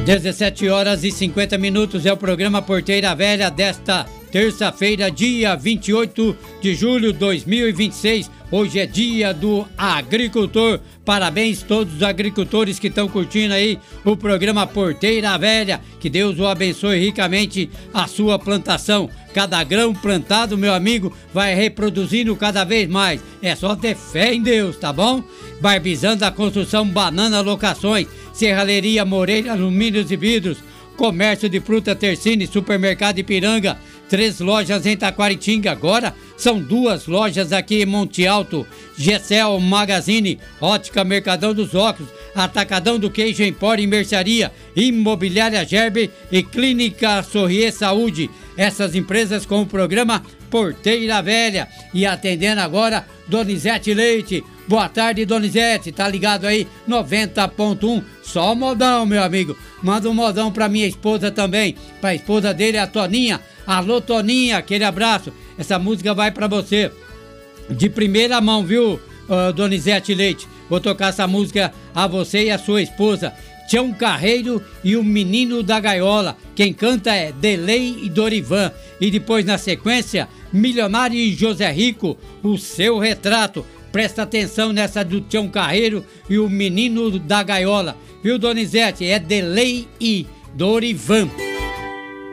17 horas e 50 minutos é o programa Porteira Velha desta terça-feira, dia 28 de julho de 2026. Hoje é dia do agricultor. Parabéns a todos os agricultores que estão curtindo aí o programa Porteira Velha. Que Deus o abençoe ricamente a sua plantação. Cada grão plantado, meu amigo, vai reproduzindo cada vez mais. É só ter fé em Deus, tá bom? Barbizando a construção, Banana Locações, Serralheria Moreira, Alumínios e Vidros, Comércio de Fruta Tercine, Supermercado Ipiranga, 3 lojas em Taquaritinga, agora são 2 lojas aqui em Monte Alto, Gessel Magazine, Ótica Mercadão dos Óculos, Atacadão do Queijo Empório e Mercearia, Imobiliária Gerber e Clínica Sorrier Saúde. Essas empresas com o programa Porteira Velha. E atendendo agora, Donizete Leite. Boa tarde, Donizete, tá ligado aí? 90.1, só modão, meu amigo. Manda um modão pra minha esposa também, pra esposa dele, a Toninha. Alô, Toninha, aquele abraço. Essa música vai pra você de primeira mão, viu, Donizete Leite? Vou tocar essa música a você e a sua esposa. Tião Carreiro e o Menino da Gaiola. Quem canta é Delei e Dorivan. E depois, na sequência, Milionário e José Rico, O Seu Retrato. Presta atenção nessa do Tião Carreiro e o Menino da Gaiola. Viu, Donizete? É Delei e Dorivan.